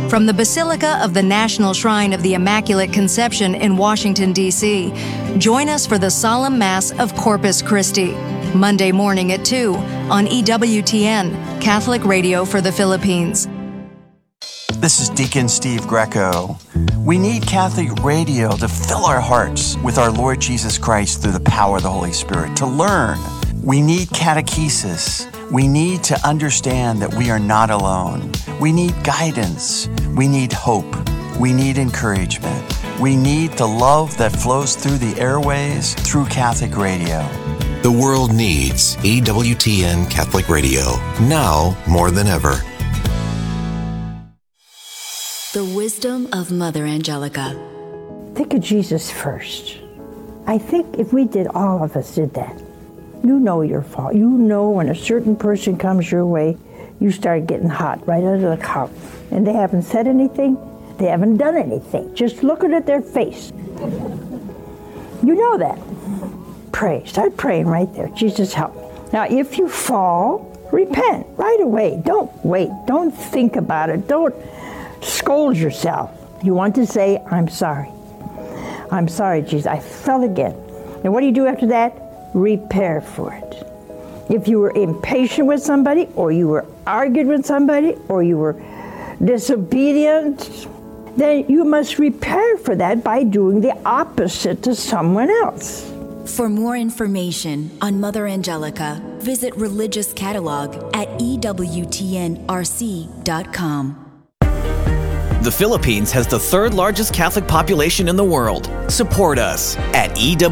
From the Basilica of the National Shrine of the Immaculate Conception in Washington, D.C., join us for the Solemn Mass of Corpus Christi, Monday morning at 2 on EWTN, Catholic Radio for the Philippines. This is Deacon Steve Greco. We need Catholic Radio to fill our hearts with our Lord Jesus Christ through the power of the Holy Spirit, to learn. We need catechesis. We need to understand that we are not alone. We need guidance. We need hope. We need encouragement. We need the love that flows through the airways through Catholic Radio. The world needs EWTN Catholic Radio, now more than ever. The wisdom of Mother Angelica. Think of Jesus first. I think if we did, all of us did that. You know your fault. You know when a certain person comes your way, you start getting hot right out of the collar. And they haven't said anything. They haven't done anything. Just looking at their face. You know that. Pray. Start praying right there. Jesus, help me. Now, if you fall, repent right away. Don't wait. Don't think about it. Don't scold yourself. You want to say, I'm sorry. I'm sorry, Jesus. I fell again. And what do you do after that? Repair for it. If you were impatient with somebody, or you were arguing with somebody, or you were disobedient, then you must repair for that by doing the opposite to someone else. For more information on Mother Angelica, visit Religious Catalog at EWTNRC.com. The Philippines has the third largest Catholic population in the world. Support us at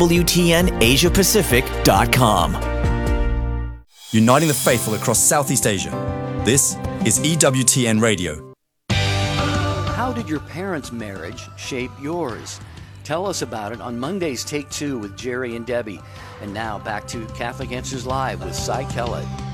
EWTNAsiaPacific.com. Uniting the faithful across Southeast Asia. This is EWTN Radio. How did your parents' marriage shape yours? Tell us about it on Monday's Take Two with Jerry and Debbie. And now back to Catholic Answers Live with Cy Kellett.